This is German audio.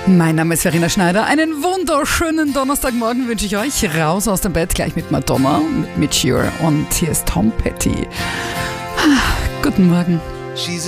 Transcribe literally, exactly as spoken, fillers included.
Mein Name ist Verena Schneider. Einen wunderschönen Donnerstagmorgen wünsche ich euch. Raus aus dem Bett, gleich mit Madonna, mit Mature. Und hier ist Tom Petty. Ah, guten Morgen.